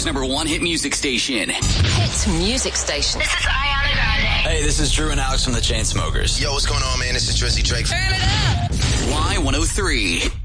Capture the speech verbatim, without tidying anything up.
Denver's number one hit music station. Hit music station. This is Ariana Grande. Hey, this is Drew and Alex from the Chainsmokers. Yo, what's going on, man? This is Drizzy Drake. Turn it up. Y one oh three.